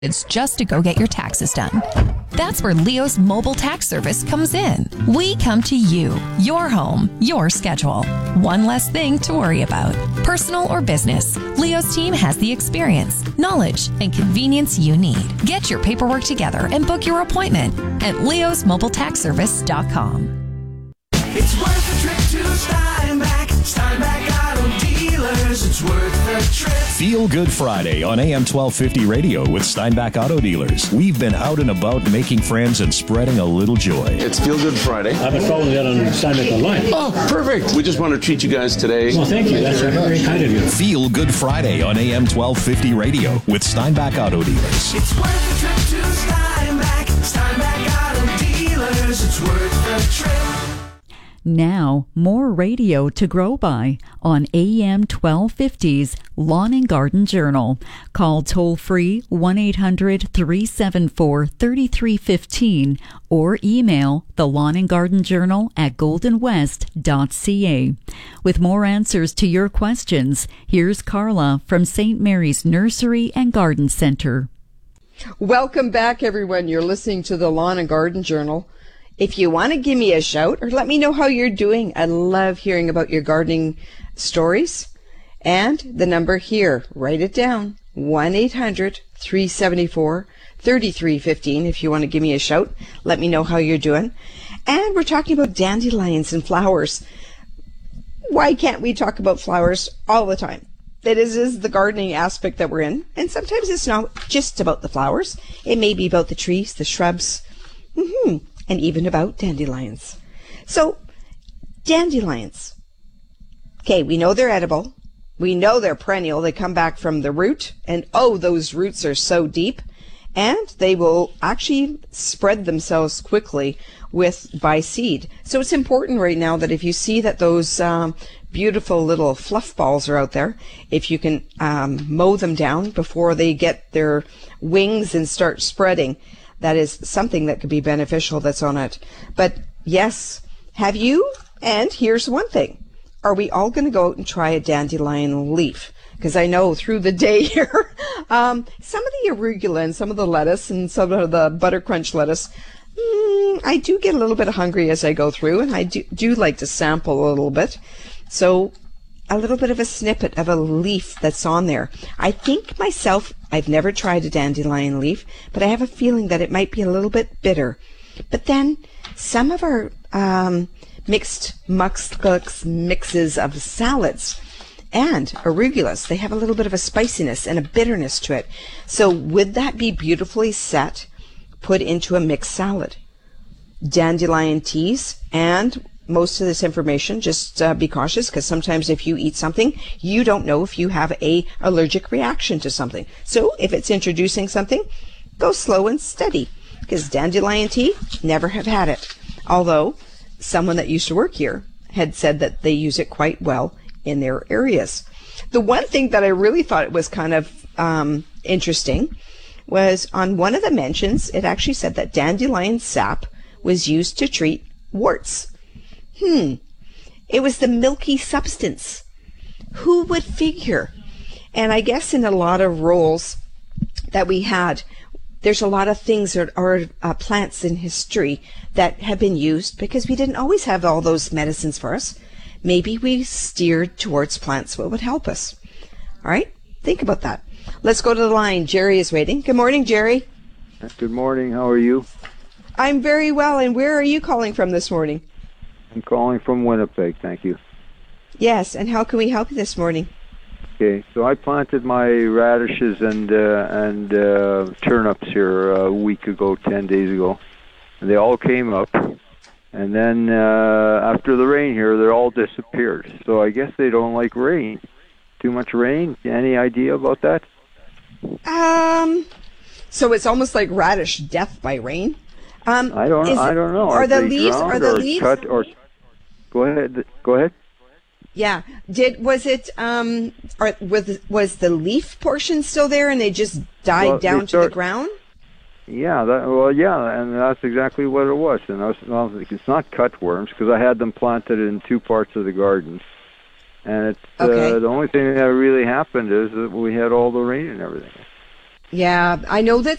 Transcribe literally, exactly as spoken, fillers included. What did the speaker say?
It's just to go get your taxes done. That's where Leo's mobile tax service comes in. We come to you, your home, your schedule. One less thing to worry about. Personal or business, Leo's team has the experience, knowledge, and convenience you need. Get your paperwork together and book your appointment at leos mobile tax service dot com. It's worth the trip to Steinbach. Steinbach Auto Dealers. It's worth the trip. Feel Good Friday on A M twelve fifty radio with Steinbach Auto Dealers. We've been out and about making friends and spreading a little joy. It's Feel Good Friday. I've been following that on Steinbach Online. Oh, perfect. We just want to treat you guys today. Well, thank you. That's very kind of you. Feel Good Friday on A M twelve fifty radio with Steinbach Auto Dealers. It's worth the trip to Steinbach. Steinbach Auto Dealers. It's worth the trip. Now, more radio to grow by on A M twelve fifty's Lawn and Garden Journal. Call toll-free one eight hundred three seven four three three one five or email the Lawn and Garden Journal at golden west dot c a. With more answers to your questions, here's Carla from Saint Mary's Nursery and Garden Center. Welcome back, everyone. You're listening to the Lawn and Garden Journal. If you want to give me a shout or let me know how you're doing, I love hearing about your gardening stories. And the number here, write it down, one eight hundred three seven four three three one five if you want to give me a shout. Let me know how you're doing. And we're talking about dandelions and flowers. Why can't we talk about flowers all the time? It is, is the gardening aspect that we're in. And sometimes it's not just about the flowers. It may be about the trees, the shrubs, mm-hmm, and even about dandelions. So, dandelions. Okay, we know they're edible. We know they're perennial. They come back from the root. And oh, those roots are so deep. And they will actually spread themselves quickly with by seed. So it's important right now that if you see that those um, beautiful little fluff balls are out there, if you can um, mow them down before they get their wings and start spreading, that is something that could be beneficial that's on it. But yes, have you? And here's one thing. Are we all going to go out and try a dandelion leaf? Because I know through the day here, um, some of the arugula and some of the lettuce and some of the butter crunch lettuce, mm, I do get a little bit hungry as I go through, and I do, do like to sample a little bit. So a little bit of a snippet of a leaf that's on there. I think myself, I've never tried a dandelion leaf, but I have a feeling that it might be a little bit bitter. But then some of our um, mixed mux, mixes of salads and arugulas, they have a little bit of a spiciness and a bitterness to it. So would that be beautifully set, put into a mixed salad? Dandelion teas, and most of this information, just uh, be cautious, because sometimes if you eat something, you don't know if you have a allergic reaction to something. So if it's introducing something, go slow and steady, because dandelion tea, never have had it. Although someone that used to work here had said that they use it quite well in their areas. The one thing that I really thought was kind of um, interesting was on one of the mentions, it actually said that dandelion sap was used to treat warts. Hmm. It was the milky substance. Who would figure? And I guess in a lot of roles that we had, there's a lot of things that are uh, plants in history that have been used because we didn't always have all those medicines for us. Maybe we steered towards plants what would help us. All right? Think about that. Let's go to the line. Jerry is waiting. Good morning, Jerry. Good morning. How are you? I'm very well. And where are you calling from this morning? I'm calling from Winnipeg. Thank you. Yes. And how can we help you this morning? Okay. So I planted my radishes and uh, and uh, turnips here a week ago, ten days ago. And they all came up. And then uh, after the rain here, they all disappeared. So I guess they don't like rain. Too much rain? Any idea about that? Um, so it's almost like radish death by rain. Um, I don't. Is I it, don't know. Are Are the they leaves? drowned Are the or leaves? cut or? Go ahead. Go ahead. Yeah. Did was it? Um, or was was the leaf portion still there, and they just died Well, down they to start- the ground? Yeah, that, well, yeah, and that's exactly what it was. And I was, well, it's not cutworms because I had them planted in two parts of the garden. And it's Okay. uh, the only thing that really happened is that we had all the rain and everything. Yeah, I know that